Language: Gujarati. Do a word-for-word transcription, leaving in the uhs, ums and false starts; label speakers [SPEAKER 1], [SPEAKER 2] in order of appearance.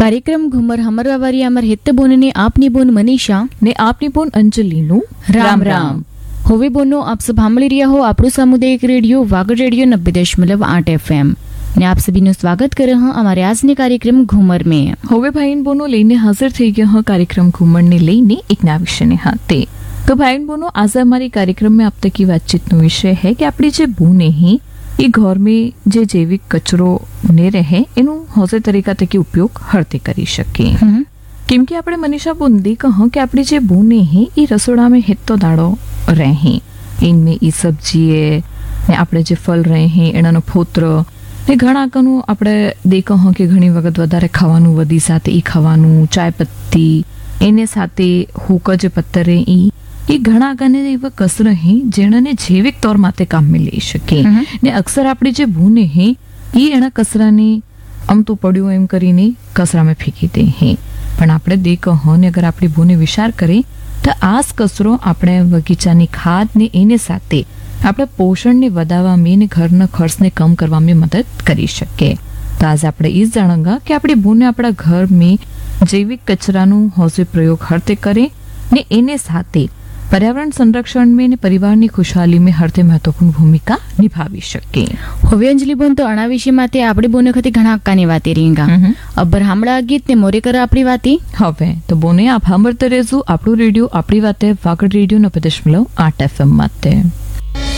[SPEAKER 1] કાર્યક્રમ ઘુમર હમરવાવારી અમર હિત બોનને આપની બોન મનીષા
[SPEAKER 2] ને આપની બોન અંજલિનું
[SPEAKER 1] રામ રામ. હવે બોનો આપ સબ સાંભળી રહ્યા હો આપણું સામુદાયિક રેડિયો વાગડ રેડિયો નब्बे दशमलव आठ एफएम ने आप सभी નું સ્વાગત કરે હા અમારે આજની કાર્યક્રમ ઘુમર में.
[SPEAKER 2] હવે ભાઈન બોનો લઈને હાજર થઈ ગયા હા કાર્યक्रम घूमर ने लेने एक नया विषय ने हाथे. तो भाईन बोनो आज हमारी कार्यक्रम में अब तक की बातचीत नो विषय है कि આપણી જે બૂને હી એ ઘર में જે જૈવિક કચરો ને રહે એનું હોસે તરીકા તકી ઉપયોગ હરતે કરી શકે. કેમ કે આપણે મનીષા બોંદી કહો કે આપણી જે બૂને હી એ રસોડા में હેતો દાડો રહે इनमें ई सब्जी ने આપણે જે ફળ રહે એનાનો ફોત્ર ને ઘણા કનું આપણે દેખો હો કે ઘણી વખત વધારે ખાવાનું વધી સાથે ઈ ખાવાનું ચાય પત્તી એને સાથે હુક જે પત્તરે ઈ એ ઘણા કને એવા કચરો હે જેણે જૈવિક તौर માટે કામ में લઈ શકે ને અક્સર આપણી જે બૂને હે એ એના કચરાને આમ તો પડ્યું એમ કરીને કચરામાં ફેંકી દે હે. પણ આપણે દેખો હો ને અગર આપણી બૂને વિચાર કરે તો આ કચરો આપણે બગીચાની ખાદ ને એને સાથે આપણે પોષણને વધારવામાં ને ઘરના ખર્ચને કમ કરવામાં મદદ કરી શકે. તો આજે આપણે એ જાણંગા કે આપણી બૂને આપણા ઘર में જૈવિક કચરાનું હોસે પ્રયોગ હરતે કરે ને એને સાથે पर्यावरण संरक्षण में ने परिवार की खुशहाली में हरते महत्वपूर्ण भूमिका निभावी શકે.
[SPEAKER 1] હવે અંજલિ બોન તો આના વિશે માટે આપણે બોને ખતી ઘણા હક્કાની વાતે રીંગા અબર હામળા ગીત ને મોરે કર આપણી વાતી.
[SPEAKER 2] હવે તો બોને આપ સાંભળતે રહેજો આપણું રેડિયો આપણી વાતે વાગડ રેડિયો નब्बे दशमलव आठ एफएम માટે.